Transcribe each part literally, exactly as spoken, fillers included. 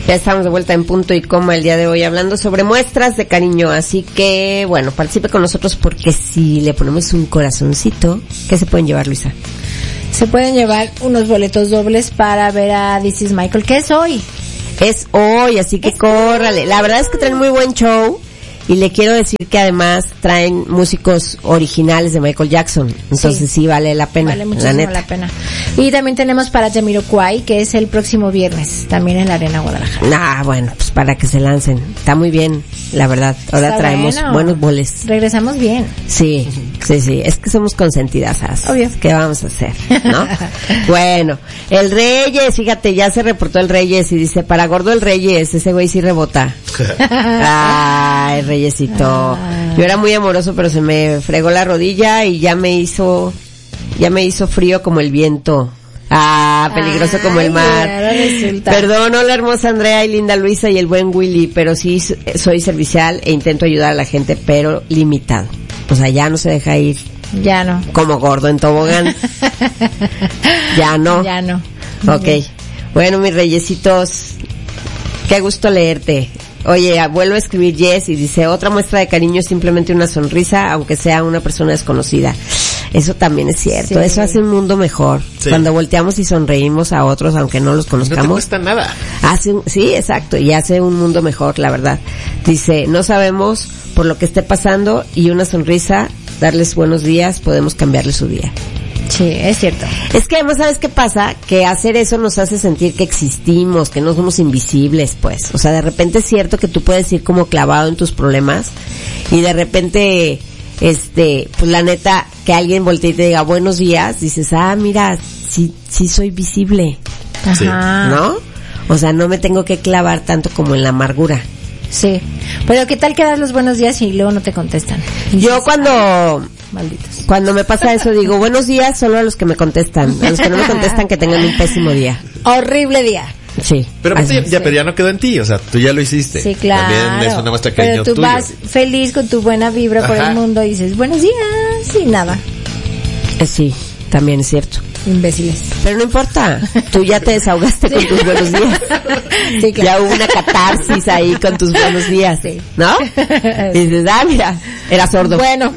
Ya estamos de vuelta en punto y coma el día de hoy hablando sobre muestras de cariño, así que bueno, participe con nosotros porque si le ponemos un corazoncito, ¿qué se pueden llevar, Luisa? Se pueden llevar unos boletos dobles para ver a This Is Michael, que es hoy. Es hoy, así que córrale. La verdad es que traen muy buen show. Y le quiero decir que además traen músicos originales de Michael Jackson. Entonces sí, sí vale la pena. Vale muchísimo la, la pena. Y también tenemos para Jamiroquai, que es el próximo viernes, también en la Arena Guadalajara. Ah, bueno, pues para que se lancen. Está muy bien, la verdad. Ahora Está traemos bueno. buenos boles. Regresamos bien. Sí, sí, sí. Es que somos consentidasas. Obvio. ¿Qué vamos a hacer? ¿No? Bueno, el Reyes, fíjate, ya se reportó el Reyes y dice, para gordo el Reyes, ese güey sí rebota. Ay, Reyesito. Ah. Yo era muy amoroso, pero se me fregó la rodilla y ya me hizo, ya me hizo frío como el viento. Ah, peligroso Ay, como el mar. Perdón, hola hermosa Andrea y linda Luisa y el buen Willy, pero sí soy servicial e intento ayudar a la gente, pero limitado. O sea, ya no se deja ir. Ya no. Como gordo en tobogán. Ya no. Ya no. Ok. Bueno, mis reyesitos, qué gusto leerte. Oye, vuelvo a escribir Jess y dice, otra muestra de cariño es simplemente una sonrisa, aunque sea una persona desconocida. Eso también es cierto, sí. Eso hace un mundo mejor. Sí. Cuando volteamos y sonreímos a otros, aunque no los conozcamos. No te cuesta nada. Hace un, sí, exacto, y hace un mundo mejor, la verdad. Dice, no sabemos por lo que esté pasando y una sonrisa, darles buenos días, podemos cambiarle su día. Sí, es cierto. Es que además, ¿sabes qué pasa? Que hacer eso nos hace sentir que existimos, que no somos invisibles, pues. O sea, de repente es cierto que tú puedes ir como clavado en tus problemas y de repente, este, pues la neta, que alguien voltee y te diga buenos días, dices, ah, mira, sí, sí soy visible. Ajá. ¿No? O sea, no me tengo que clavar tanto como en la amargura. Sí. Pero ¿qué tal que das los buenos días y luego no te contestan? Yo cuando... Malditos. Cuando me pasa eso digo, buenos días solo a los que me contestan. A los que no me contestan que tengan un pésimo día. Horrible día. Sí. Pero, ya, ya, pero ya no quedó en ti, o sea, tú ya lo hiciste. Sí, claro. También es una muestra de cariño tuyo. Pero tú tuyo. vas feliz con tu buena vibra Ajá. por el mundo y dices, buenos días, y nada. Eh, sí, también es cierto. Imbéciles. Pero no importa, tú ya te desahogaste con tus buenos días. Sí, claro. Ya hubo una catarsis ahí con tus buenos días, sí. ¿no? Y dices, ah, mira, era sordo. Bueno.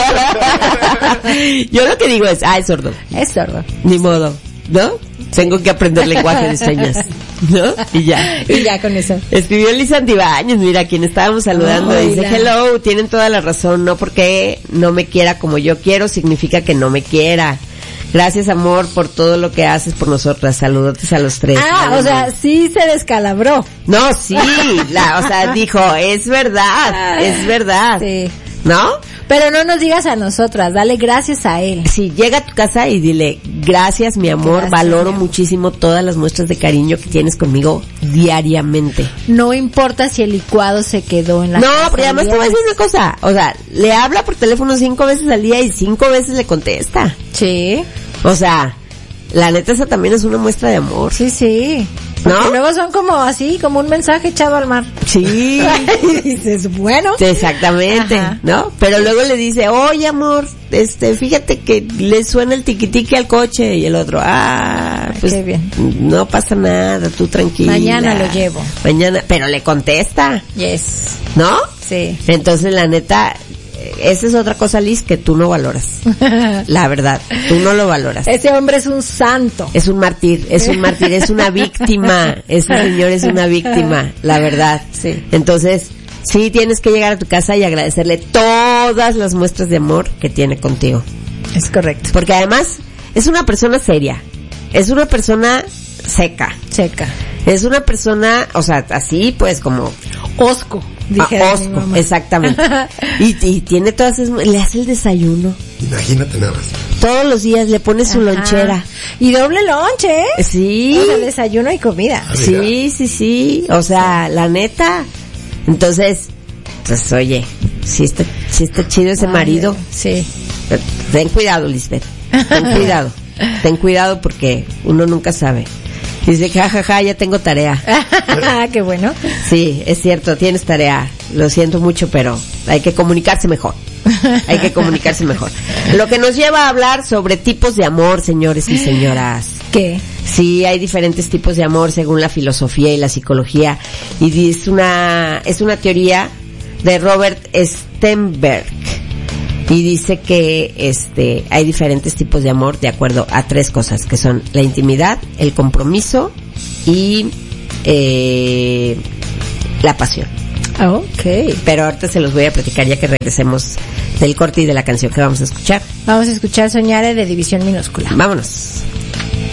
Yo lo que digo es, ah, es sordo. Es sordo. Ni modo, ¿no? Tengo que aprender lenguaje de señas, ¿no? Y ya. Y ya con eso. Escribió Lisa Antibáñez, mira, quien estábamos saludando, oh, dice, hello, tienen toda la razón, no porque no me quiera como yo quiero, significa que no me quiera. Gracias, amor, por todo lo que haces por nosotras. Saludotes a los tres. Ah, o sea, sí se descalabró. No, sí, la, o sea, dijo, es verdad, es verdad. Sí. ¿No? Pero no nos digas a nosotras, dale gracias a él. Sí, llega a tu casa y dile, gracias, mi amor, gracias, valoro mi amor. muchísimo todas las muestras de cariño que tienes conmigo diariamente. No importa si el licuado se quedó en la No, casa pero además te voy a decir una cosa, o sea, le habla por teléfono cinco veces al día y cinco veces le contesta. Sí. O sea, la neta esa también es una muestra de amor. Sí, sí. Porque ¿no? Luego son como así, como un mensaje echado al mar. Sí. Y dices, bueno. Exactamente, Ajá. ¿no? Pero luego le dice, oye, amor, este, fíjate que le suena el tiquitiqui al coche. Y el otro, ah, pues qué bien. No pasa nada, tú tranquila. Mañana lo llevo. Mañana, pero le contesta. Yes. ¿No? Sí. Entonces, la neta, esa es otra cosa, Liz, que tú no valoras. La verdad, tú no lo valoras. Ese hombre es un santo. Es un mártir, es un mártir, es una víctima. Ese señor es una víctima, la verdad. Sí. Entonces, sí tienes que llegar a tu casa y agradecerle todas las muestras de amor que tiene contigo. Es correcto. Porque además, es una persona seria. Es una persona seca. Seca. Es una persona, o sea, así pues como... Osco. Dije ah, Osco, exactamente. y, y tiene todas esas... Le hace el desayuno. Imagínate nada más. Todos los días le pone su Ajá. lonchera. Y doble lonche, ¿eh? Sí. O sea, desayuno y comida. Ah, sí, sí, sí. O sea, sí. La neta. Entonces, pues oye, si está, si está chido ese Ay, marido. Sí. Ten cuidado, Lisbeth. Ten cuidado. Ten cuidado porque uno nunca sabe. Dice, jajaja, ja, ja, ya tengo tarea. Qué bueno. Sí, es cierto, tienes tarea. Lo siento mucho, pero hay que comunicarse mejor. Hay que comunicarse mejor. Lo que nos lleva a hablar sobre tipos de amor, señores y señoras. ¿Qué? Sí, hay diferentes tipos de amor según la filosofía y la psicología. Y es una, es una teoría de Robert Stenberg. Y dice que este hay diferentes tipos de amor de acuerdo a tres cosas, que son la intimidad, el compromiso y eh, la pasión. Ok. Pero ahorita se los voy a platicar ya que regresemos del corte y de la canción que vamos a escuchar. Vamos a escuchar Soñare de División Minúscula. Vámonos.